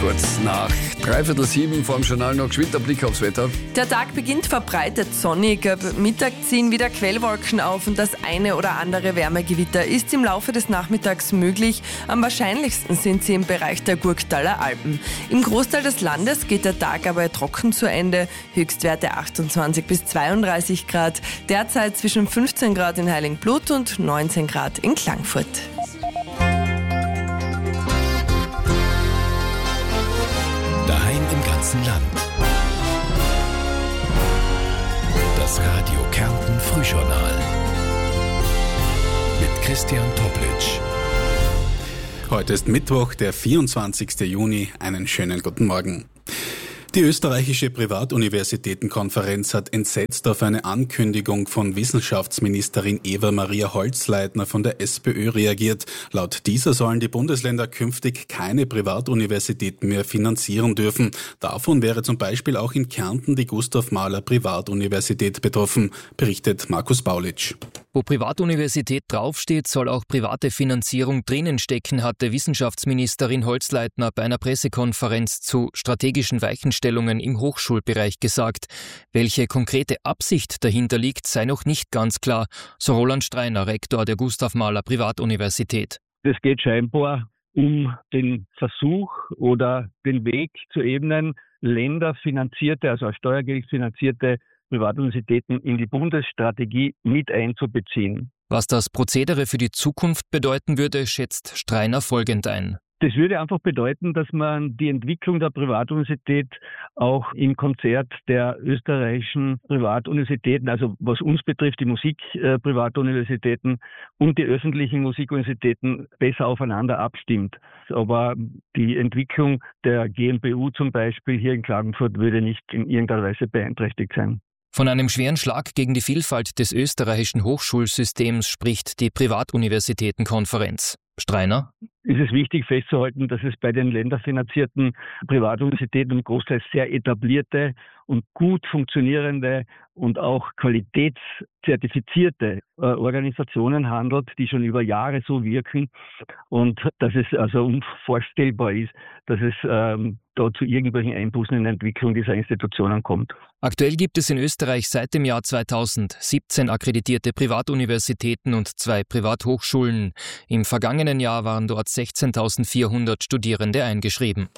Kurz nach 6:15 vor dem Journal noch geschwind der Blick aufs Wetter. Der Tag beginnt verbreitet sonnig. Ab Mittag ziehen wieder Quellwolken auf und das eine oder andere Wärmegewitter ist im Laufe des Nachmittags möglich. Am wahrscheinlichsten sind sie im Bereich der Gurktaler Alpen. Im Großteil des Landes geht der Tag aber trocken zu Ende. Höchstwerte 28 bis 32 Grad. Derzeit zwischen 15 Grad in Heiligenblut und 19 Grad in Klagenfurt. Daheim im ganzen Land. Das Radio Kärnten Frühjournal mit Christian Toplitsch. Heute ist Mittwoch, der 24. Juni. Einen schönen guten Morgen. Die österreichische Privatuniversitätenkonferenz hat entsetzt auf eine Ankündigung von Wissenschaftsministerin Eva-Maria Holzleitner von der SPÖ reagiert. Laut dieser sollen die Bundesländer künftig keine Privatuniversitäten mehr finanzieren dürfen. Davon wäre zum Beispiel auch in Kärnten die Gustav Mahler Privatuniversität betroffen, berichtet Markus Baulitsch. Wo Privatuniversität draufsteht, soll auch private Finanzierung drinnen stecken, hatte Wissenschaftsministerin Holzleitner bei einer Pressekonferenz zu strategischen Weichenstellungen im Hochschulbereich gesagt. Welche konkrete Absicht dahinter liegt, sei noch nicht ganz klar, so Roland Streiner, Rektor der Gustav Mahler Privatuniversität. Es geht scheinbar um den Versuch oder den Weg zu ebnen, länderfinanzierte, also aus Steuergeld finanzierte Privatuniversitäten in die Bundesstrategie mit einzubeziehen. Was das Prozedere für die Zukunft bedeuten würde, schätzt Streiner folgend ein. Das würde einfach bedeuten, dass man die Entwicklung der Privatuniversität auch im Konzert der österreichischen Privatuniversitäten, also was uns betrifft, die Musikprivatuniversitäten und die öffentlichen Musikuniversitäten besser aufeinander abstimmt. Aber die Entwicklung der GmbU zum Beispiel hier in Klagenfurt würde nicht in irgendeiner Weise beeinträchtigt sein. Von einem schweren Schlag gegen die Vielfalt des österreichischen Hochschulsystems spricht die Privatuniversitätenkonferenz. Streiner? Es ist wichtig festzuhalten, dass es bei den länderfinanzierten Privatuniversitäten im Großteil sehr etablierte und gut funktionierende und auch qualitätszertifizierte Organisationen handelt, die schon über Jahre so wirken und dass es also unvorstellbar ist, dass es da zu irgendwelchen Einbußen in der Entwicklung dieser Institutionen kommt. Aktuell gibt es in Österreich seit dem Jahr 2000 17 akkreditierte Privatuniversitäten und 2 Privathochschulen. Im vergangenen Jahr waren dort 16.400 Studierende eingeschrieben.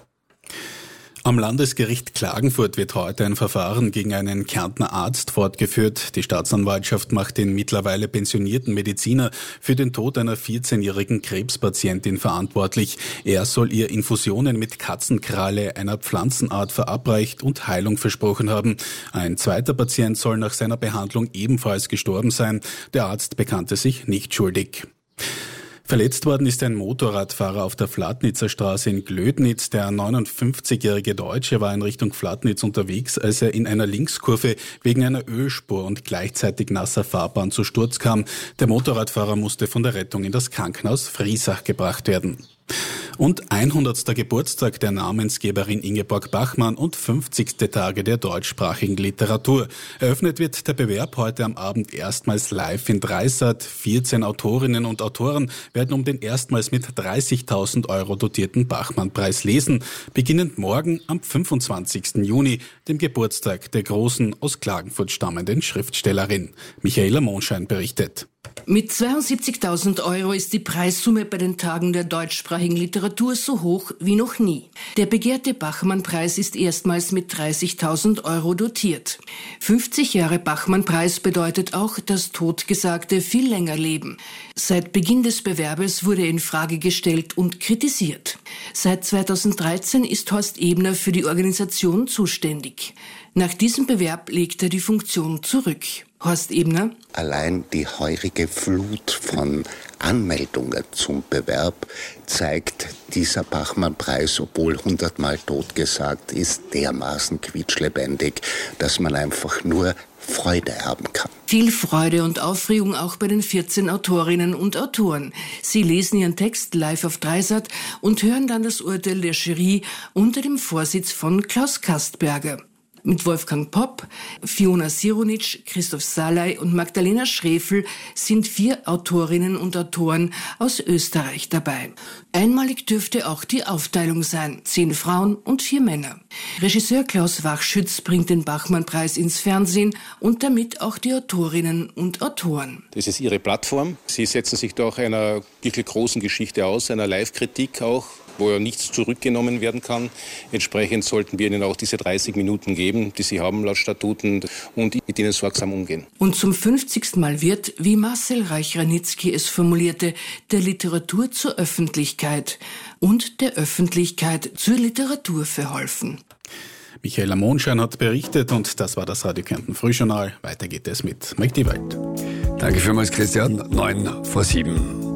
Am Landesgericht Klagenfurt wird heute ein Verfahren gegen einen Kärntner Arzt fortgeführt. Die Staatsanwaltschaft macht den mittlerweile pensionierten Mediziner für den Tod einer 14-jährigen Krebspatientin verantwortlich. Er soll ihr Infusionen mit Katzenkralle, einer Pflanzenart, verabreicht und Heilung versprochen haben. Ein zweiter Patient soll nach seiner Behandlung ebenfalls gestorben sein. Der Arzt bekannte sich nicht schuldig. Verletzt worden ist ein Motorradfahrer auf der Flatnitzer Straße in Glödnitz. Der 59-jährige Deutsche war in Richtung Flatnitz unterwegs, als er in einer Linkskurve wegen einer Ölspur und gleichzeitig nasser Fahrbahn zu Sturz kam. Der Motorradfahrer musste von der Rettung in das Krankenhaus Friesach gebracht werden. Und 100. Geburtstag der Namensgeberin Ingeborg Bachmann und 50. Tage der deutschsprachigen Literatur. Eröffnet wird der Bewerb heute am Abend erstmals live in Dreisat. 14 Autorinnen und Autoren werden um den erstmals mit 30.000 Euro dotierten Bachmann-Preis lesen. Beginnend morgen am 25. Juni, dem Geburtstag der großen, aus Klagenfurt stammenden Schriftstellerin. Michaela Monschein berichtet. Mit 72.000 Euro ist die Preissumme bei den Tagen der deutschsprachigen Literatur so hoch wie noch nie. Der begehrte Bachmann-Preis ist erstmals mit 30.000 Euro dotiert. 50 Jahre Bachmann-Preis bedeutet auch, dass Totgesagte viel länger leben. Seit Beginn des Bewerbes wurde er in Frage gestellt und kritisiert. Seit 2013 ist Horst Ebner für die Organisation zuständig. Nach diesem Bewerb legt er die Funktion zurück. Horst Ebner? Allein die heurige Flut von Anmeldungen zum Bewerb zeigt, dieser Bachmann-Preis, obwohl 100-mal totgesagt ist, dermaßen quietschlebendig, dass man einfach nur Freude haben kann. Viel Freude und Aufregung auch bei den 14 Autorinnen und Autoren. Sie lesen ihren Text live auf Dreisat und hören dann das Urteil der Jury unter dem Vorsitz von Klaus Kastberger. Mit Wolfgang Popp, Fiona Sironitsch, Christoph Salai und Magdalena Schrefel sind 4 Autorinnen und Autoren aus Österreich dabei. Einmalig dürfte auch die Aufteilung sein, 10 Frauen und 4 Männer. Regisseur Klaus Wachschütz bringt den Bachmann-Preis ins Fernsehen und damit auch die Autorinnen und Autoren. Das ist ihre Plattform. Sie setzen sich doch einer wirklich großen Geschichte aus, einer Live-Kritik auch, wo ja nichts zurückgenommen werden kann. Entsprechend sollten wir ihnen auch diese 30 Minuten geben, die sie haben laut Statuten, und mit ihnen sorgsam umgehen. Und zum 50. Mal wird, wie Marcel Reich-Ranitzky es formulierte, der Literatur zur Öffentlichkeit und der Öffentlichkeit zur Literatur verholfen. Michaela Monschein hat berichtet und das war das Radio Kärnten Frühjournal. Weiter geht es mit Mike Wald. Danke vielmals, Christian. 9 vor 7.